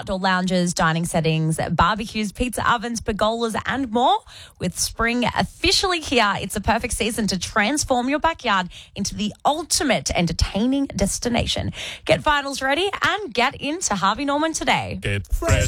outdoor lounges, dining settings, barbecues, pizza ovens, pergolas, and more. With spring officially here, it's a perfect season to transform your backyard into the ultimate entertaining destination. Get finals ready and get into Harvey Norman today. Get fresh.